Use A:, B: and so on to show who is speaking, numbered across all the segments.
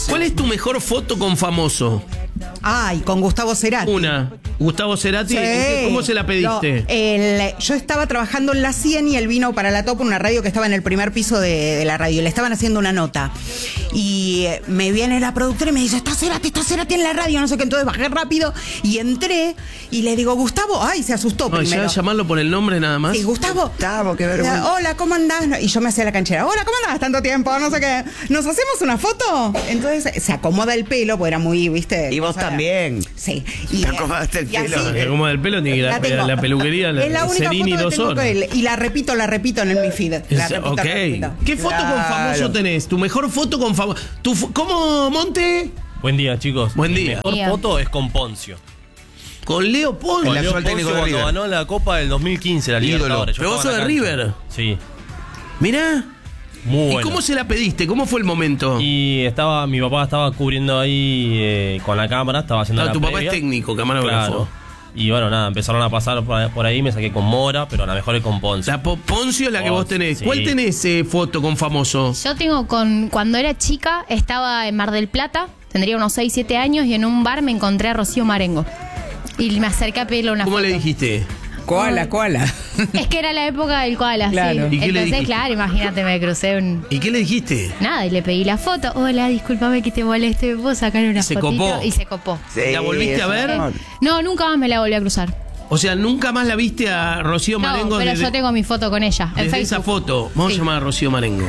A: ¿Cuál es tu mejor foto con famoso?
B: Ay, con Gustavo Cerati.
A: Una. Gustavo Cerati,
B: Sí.
A: ¿cómo se la pediste?
B: Yo estaba trabajando en la 100 y él vino para la Top, una radio que estaba en el primer piso de la radio. Le estaban haciendo una nota. Y me viene la productora y me dice, está Cerati en la radio, no sé qué. Entonces bajé rápido y entré y le digo, Gustavo, ay, se asustó
A: No,
B: primero.
A: ya llamarlo por el nombre nada más.
B: Sí, Gustavo,
C: qué vergüenza.
B: hola, ¿cómo andás? Y yo me hacía la canchera, hola, ¿cómo andás? Tanto tiempo, no sé qué. ¿Nos hacemos una foto? Entonces se acomoda el pelo, porque era muy, viste.
C: Y vos también.
B: Sí.
C: Te acomodaste el pelo.
A: Se acomoda el pelo, tiene que ir a la peluquería,
B: es la única
A: Cerini
B: foto que
A: 2
B: tengo
A: horas.
B: con él. Y la repito en mi feed. La repito,
A: Ok.
B: la repito.
A: ¿Qué foto con famoso tenés? ¿Tu mejor foto con famoso? ¿Cómo, Monte?
D: Buen día, chicos.
A: Buen día.
D: Mi mejor foto es con Poncio.
A: Con Leo Poncio.
D: Con
E: El
D: Leo
E: actual técnico
D: Poncio
E: de
D: cuando
E: River.
D: ganó la Copa del 2015, la
E: Ídolo.
D: Libertadores. Yo
A: Pero vos
D: estaba
A: sos
D: en
A: de
D: la cancha.
A: River.
D: Sí,
A: Mirá.
D: muy
A: ¿Y
D: bueno.
A: cómo se la pediste? ¿Cómo fue el momento?
D: Y mi papá estaba cubriendo ahí con la cámara, estaba haciendo la
A: Tu papá
D: previa.
A: es técnico, camarógrafo.
D: Claro. Y bueno, nada, empezaron a pasar por ahí, me saqué con Mora, pero la mejor es con Poncio.
A: La Poncio es la que vos tenés.
D: Sí.
A: ¿Cuál tenés foto con famoso?
F: Yo tengo cuando era chica, estaba en Mar del Plata, tendría unos 6, 7 años, y en un bar me encontré a Rocío Marengo. Y me acerqué a pedirle una
A: ¿Cómo
F: foto.
A: le dijiste?
C: Koala.
F: Es que era la época del koala,
C: Claro.
F: sí.
A: ¿Y qué le
F: Entonces,
A: dijiste?
F: claro, imagínate, me crucé
A: ¿Y qué le dijiste?
F: nada, y le pedí la foto. Hola, discúlpame que te moleste, ¿me puedo sacar una
A: Se
F: fotito?
A: copó.
F: Y se copó.
A: ¿La volviste a ver?
F: No, nunca más me la volví a cruzar.
A: O sea, nunca más la viste a Rocío Marengo
F: No, pero
A: desde,
F: yo tengo mi foto con ella en
A: desde
F: Facebook.
A: esa foto. Vamos
F: Sí.
A: a llamar a Rocío Marengo.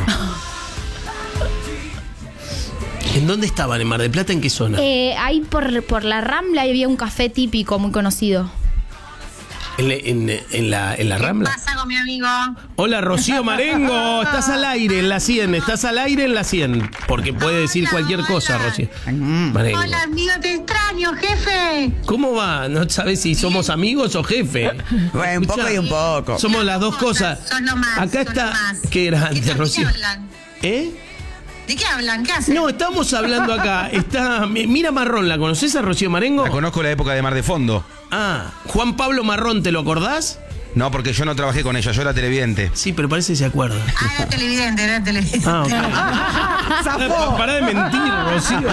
A: ¿En dónde estaban? ¿En Mar del Plata? ¿En qué zona?
F: Ahí por la Rambla había un café típico muy conocido.
A: ¿En la Rambla?
G: ¿Qué pasa con mi amigo?
A: Hola, Rocío Marengo. Estás al aire en la 100. Estás al aire en la 100. Porque puede decir cualquier cosa, Rocío. Marengo.
G: Hola, amigo, te extraño, jefe.
A: ¿Cómo va? ¿No sabes si somos amigos o jefe?
C: Bueno, un poco y un poco.
A: Somos las dos cosas.
G: Son lo más,
A: Acá
G: son
A: está.
G: lo más.
A: Qué grande,
G: ¿De qué
A: Rocío.
G: hablan?
A: ¿Eh?
G: ¿De qué hablan? ¿Qué hacen?
A: No, estamos hablando acá. Está Mira Marrón, ¿la conoces a Rocío Marengo?
E: La conozco la época de Mar de Fondo.
A: Ah, Juan Pablo Marrón, ¿te lo acordás?
E: No, porque yo no trabajé con ella, yo era televidente.
A: Sí, pero parece que se acuerda.
G: Ah, era televidente, era televidente.
A: Ah, ok.
C: ¡Zafó!
A: Pará de mentir, Rocío.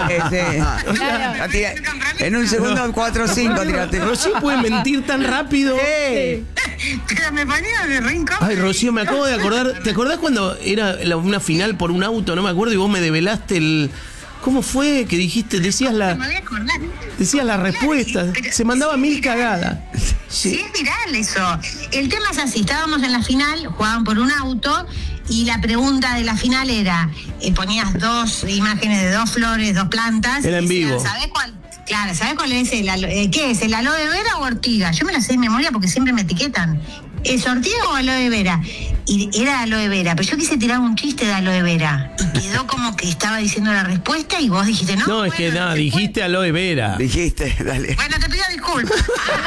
C: En un segundo, 4 o 5, tirate.
A: Rocío puede mentir tan rápido.
G: Pero me ponía de rincón.
A: Ay, Rocío, me acabo de acordar. ¿Te acordás cuando era una final por un auto? No me acuerdo, y vos me develaste el. ¿Cómo fue que dijiste? Decías
G: Me voy a acordar.
A: la respuesta.
G: Pero
A: Se mandaba
G: sí,
A: 1000 cagadas.
G: Sí, es viral eso. El tema es así, estábamos en la final, jugaban por un auto y la pregunta de la final era, ponías 2 imágenes de 2 flores, 2 plantas.
A: Era en
G: y decían,
A: vivo.
G: ¿Sabés cuál? Claro, ¿sabés cuál es qué es? ¿El aloe vera o ortiga? Yo me la sé de memoria porque siempre me etiquetan. ¿Es ortiga o aloe vera? Y era aloe vera, pero yo quise tirar un chiste de aloe vera y quedó como que estaba diciendo la respuesta y vos dijiste no.
A: No, es que nada, dijiste aloe vera.
C: Dijiste, dale.
G: Bueno, te pido disculpas.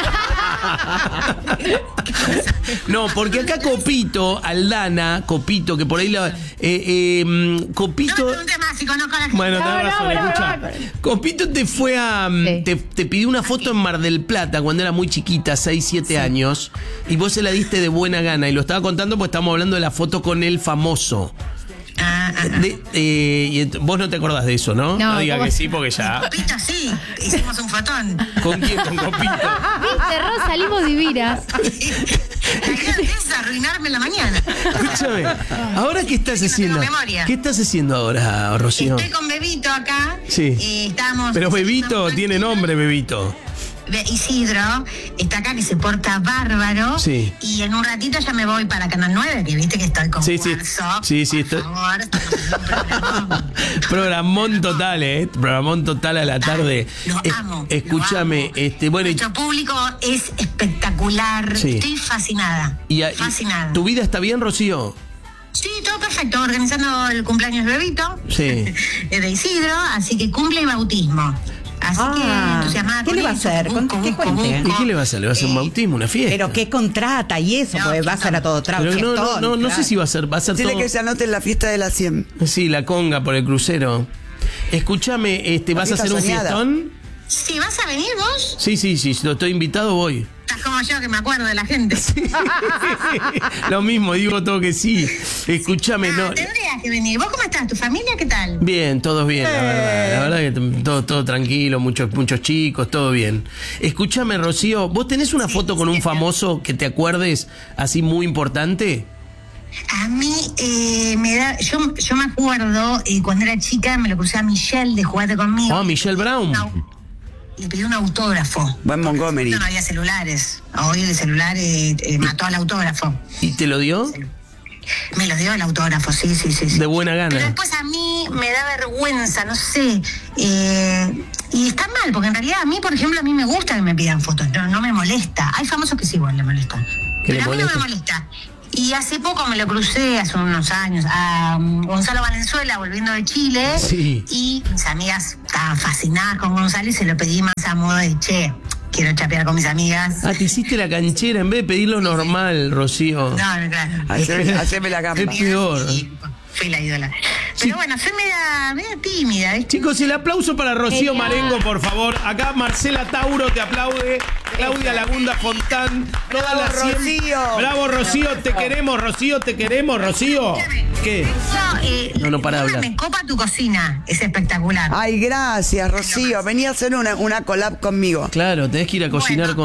A: No, porque acá Copito, Aldana, Copito, que por ahí la. Copito.
G: No me preguntes más si conozco a la gente.
A: Bueno, tenés razón, escuchá. Copito te fue a.
F: Sí.
A: Te pidió una foto en Mar del Plata cuando era muy chiquita, 6, 7 años, y vos se la diste de buena gana. Y lo estaba contando porque estamos hablando de la foto con el famoso. Vos no te acordás de eso, ¿no?
F: No,
A: diga
F: ¿cómo?
A: que sí, porque ya.
G: Copito, sí, hicimos un fotón.
A: ¿Con quién? Con Copito.
F: Viste, Ros, salimos divinas.
G: La gente es arruinarme la mañana.
A: Escúchame, ¿ahora qué estás
G: Sí, que no
A: haciendo?
G: tengo memoria.
A: ¿Qué estás haciendo ahora, Rocío?
G: Estoy con Bebito acá.
A: Sí.
G: Estamos.
A: Pero Bebito tiene nombre, Bebito.
G: Isidro está acá, que se porta bárbaro.
A: Sí.
G: Y en un ratito ya me voy para Canal 9, que viste que estoy con
A: Sí, sí.
G: WhatsApp.
A: Sí, sí,
G: Por favor, estamos haciendo un programón.
A: Programón total, Programón total a la tarde.
G: Lo amo.
A: Escúchame,
G: lo amo.
A: bueno,
G: Nuestro público es espectacular.
A: Sí.
G: Estoy fascinada. Fascinada.
A: ¿Tu vida está bien, Rocío?
G: Sí, todo perfecto. Organizando el cumpleaños de Bebito.
A: Sí.
G: De Isidro, así que cumple y bautismo. Así que entusiasmada.
B: ¿qué
G: con
B: le va a
G: eso.
B: hacer? ¿Qué cuente?
A: ¿Y qué le va a hacer? ¿Le va a hacer un bautismo, una fiesta?
B: Pero qué contrata y eso,
G: No,
B: porque va a ser a todo trago.
A: Pero no
B: claro.
A: sé si va a ser
C: Dile
A: todo.
C: que se anote en la fiesta de la 100.
A: Sí, la conga por el crucero. Escúchame, ¿vas a hacer un
C: soñada.
A: fiestón?
G: Sí, ¿vas a venir vos?
A: Sí, si estoy invitado voy.
G: Estás como yo, que me acuerdo de la gente.
A: Lo mismo, digo todo que sí. Escúchame, no.
G: Tendrías que venir. ¿Vos cómo estás? ¿Tu familia qué tal?
A: Bien, todos bien, la verdad. La verdad que todo tranquilo, muchos chicos, todo bien. Escúchame, Rocío, ¿vos tenés una foto con un famoso que te acuerdes así muy importante?
G: A mí me da... Yo me acuerdo, cuando era chica, me lo crucé a Michelle de Jugate Conmigo.
A: Ah, Michelle Brown.
G: Le pedí un autógrafo.
C: Buen Montgomery.
G: No había celulares. Hoy el celular mató al autógrafo.
A: ¿Y te lo dio?
G: Me lo dio el autógrafo, sí.
A: De buena
G: Pero
A: gana.
G: después a mí me da vergüenza, no sé. Y está mal, porque en realidad a mí, por ejemplo, a mí me gusta que me pidan fotos. No me molesta. Hay famosos que sí, igual le molesta.
A: ¿Que le
G: Pero a mí no
A: molesta?
G: me molesta. Y hace poco me lo crucé, hace unos años, a Gonzalo Valenzuela, volviendo de Chile.
A: Sí.
G: Y mis amigas estaban fascinadas con Gonzalo y se lo pedí más a modo de, che, quiero chapear con mis amigas.
A: Ah, te hiciste la canchera en vez de pedir lo normal, Rocío.
G: No, claro.
C: Haceme la gamba.
A: Es peor.
G: Y fui la ídola. Pero bueno, soy media tímida, ¿viste?
A: Chicos, el aplauso para Rocío Marengo, por favor. Acá Marcela Tauro te aplaude. Claudia Lagunda Fontán. Todas las 100.
C: Rocío.
A: Bravo, Rocío, te queremos, Rocío, te queremos, Rocío. ¿Qué? No, para de hablar.
G: Me copa tu cocina, es espectacular.
C: Ay, gracias, Rocío. Venía a hacer una collab conmigo.
A: Claro, tenés que ir a cocinar
G: Bueno.
A: con